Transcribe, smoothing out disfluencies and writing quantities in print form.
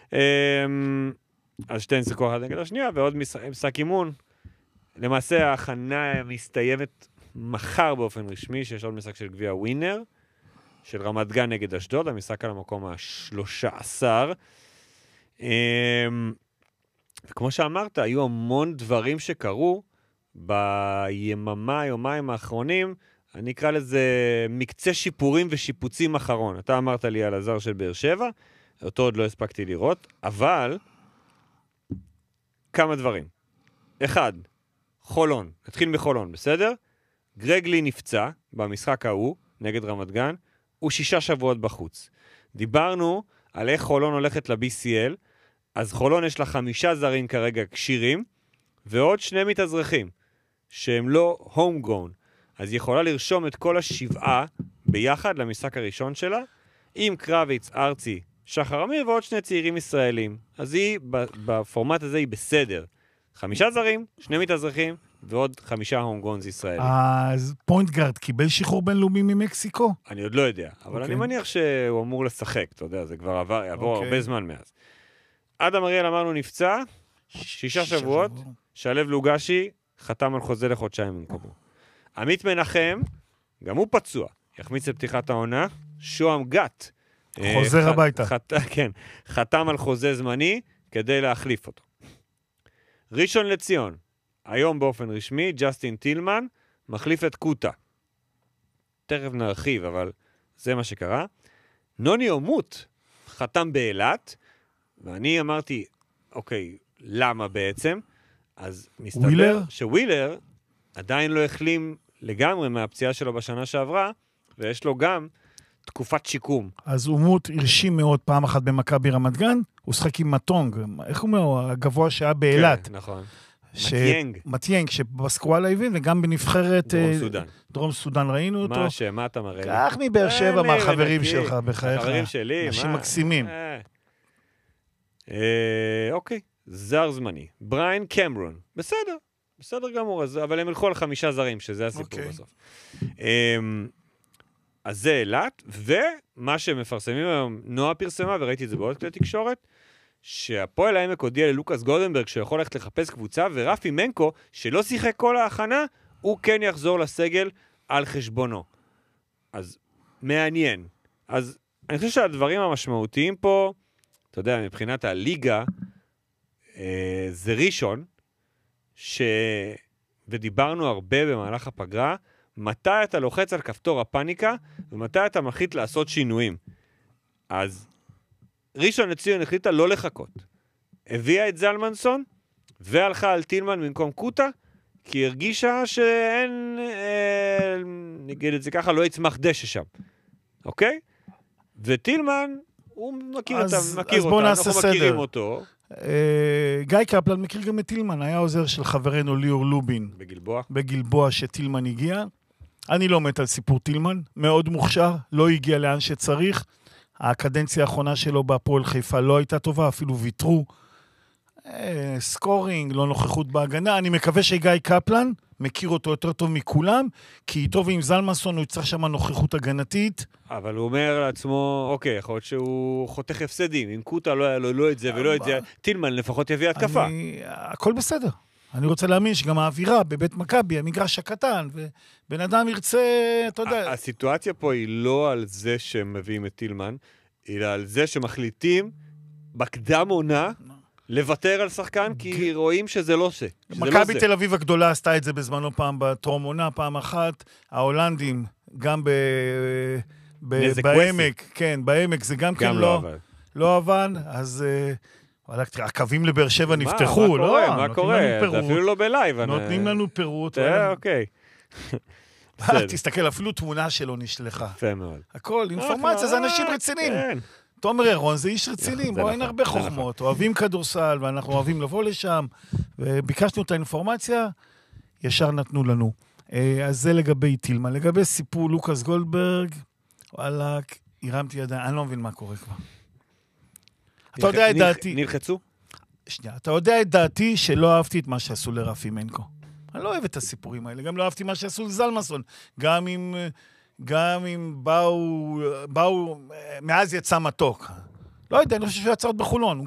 אז שתי נשחקו אחד נגד השנייה, ועוד משחק אימון. למעשה ההכנה מסתיימת מחר באופן רשמי, שיש עוד משחק של גביע ווינר, של רמת גן נגד אשדוד, המשחק על המקום ה-13. וכמו שאמרת, היו המון דברים שקרו יומיים האחרונים, אני אקרא לזה מקצה שיפורים ושיפוצים אחרון. אתה אמרת לי על הזר של באר שבע, אותו עוד לא הספקתי לראות, אבל כמה דברים. אחד, חולון, נתחיל בחולון, בסדר? גרגלי נפצע במשחק ההוא, נגד רמת גן, הוא 6 שבועות בחוץ. דיברנו על איך חולון הולכת ל-BCL, אז חולון יש לה 5 זרים כרגע קשירים, ועוד 2 מתאזרחים, שהם לא homegrown. אז היא יכולה לרשום את כל 7 ביחד למשחק הראשון שלה, עם קרביץ, ארצי, שחר אמיר ועוד 2 צעירים ישראלים. אז היא, בפורמט הזה היא בסדר. 5 זרים, 2 מתאזרחים, ועוד 5 הומגונס ישראלים. אז פוינט גארד קיבל שחרור בינלאומי ממקסיקו? אני עוד לא יודע, אבל אני מניח שהוא אמור לשחק, אתה יודע, זה כבר יעבור הרבה זמן מאז. אדם אריאל אמרנו נפצע, 6 שבועות, שלב לוגשי, חתם על חוזה לחודשיים במקומו. עמית מנחם, גם הוא פצוע, יחמיץ לפתיחת העונה, שוהם גת. חוזר הביתה. כן, חתם על חוזה זמני כדי להחליף אותו. ראשון לציון, היום באופן רשמי, ג'סטין טילמן, מחליף את קוטה. תכף נרחיב, אבל זה מה שקרה. נוני אומות, חתם באילת, ואני אמרתי, אוקיי, למה בעצם? אז מסתבר שווילר עדיין לא החלים לגמרי מהפציעה שלו בשנה שעברה, ויש לו גם תקופת שיקום. אז אומות הרשים מאוד פעם אחת במכבי רמת גן, הוא שחק עם מטונג, איך הוא אומר? הגבוה שהיה באילת. כן, נכון. מטיינג, שבסקואלה הבין, וגם בנבחרת דרום סודן ראינו אותו. מה אתה מראה? כך מבאר שבע מהחברים שלך, בחייך. החברים שלי, אנשים מקסימים. אוקיי, זר זמני. בריין קמרון, בסדר גמור, אבל הם הלכו על 5 זרים, שזה הסיפור בסוף. אז זה אילת, ומה שמפרסמים היום, נועה פרסמה, וראיתי את זה בעוד כלי תקשורת, שהפועל העמק הודיע ללוקאס גולדנברג שיכול ללכת לחפש קבוצה, ורפי מנקו, שלא שיחק כל ההכנה, הוא כן יחזור לסגל על חשבונו. אז מעניין. אז אני חושב שהדברים המשמעותיים פה, אתה יודע, מבחינת הליגה, זה ראשון, ודיברנו הרבה במהלך הפגרה, מתי אתה לוחץ על כפתור הפאניקה, ומתי אתה מחליט לעשות שינויים. אז ראשון לציון החליטה לא לחכות. הביאה את זלמנסון, והלכה על טילמן במקום קוטה, כי הרגישה שאין, נגיד את זה ככה, לא יצמח דשא שם. אוקיי? וטילמן, הוא מכיר אותנו, אנחנו מכירים אותו. גיא קפלן מכיר גם את טילמן, היה עוזר של חברנו ליאור לובין. בגלבוע שטילמן הגיע. אני לא מת על סיפור טילמן, מאוד מוכשר, לא הגיע לאן שצריך. הקדנציה האחרונה שלו בהפועל חיפה לא הייתה טובה, אפילו ויתרו. סקורינג, לא נוכחות בהגנה. אני מקווה שגיא קפלן מכיר אותו יותר טוב מכולם, כי איתו ועם זלמנסון הוא יצטרך שם נוכחות הגנתית. אבל הוא אומר לעצמו, אוקיי, יכול להיות שהוא חותך הפסדים. אם קוטה לא היה לו לא את זה ולא את זה, טילמן לפחות יביא התקפה. הכל בסדר. אני רוצה להאמין שגם האווירה בבית מכבי, המגרש הקטן, ובן אדם ירצה, אתה יודע. הסיטואציה פה היא לא על זה שהם מביאים את טילמן, אלא על זה שמחליטים בקדם עונה לוותר על שחקן, כי רואים שזה לא זה. מכבי תל אביב הגדולה עשתה את זה בזמנו פעם בטרום עונה, פעם אחת. ההולנדים, גם בעמק, כן, בעמק זה גם כן לא עבד, אז הקווים לבאר שבע נפתחו, לא? מה קורה? זה אפילו לא בלייב. נותנים לנו פירוט. אוקיי. תסתכל, אפילו תמונה שלו נשלחה. יפה מאוד. הכל, אינפורמציה, זה אנשים רציניים. תומר ירון זה איש רציני, בוא, אין הרבה חוכמות, אוהבים כדורסל, ואנחנו אוהבים לבוא לשם, וביקשנו את האינפורמציה, ישר נתנו לנו. אז זה לגבי טילמן. לגבי סיפור לוקאס גולדברג, וואלה, הרמתי ידיים, אני לא מבין מה קורה כבר. אתה יודע את דעתי... נלחצו? שנייה, אתה יודע את דעתי שלא אהבתי את מה שעשו לרפי מנקו. אני לא אוהב את הסיפורים האלה, גם לא אהבתי מה שעשו לזלמנסון, גם אם באו, מאז יצא מתוק. לא יודע, אני חושב שהוא יצא עוד בחולון.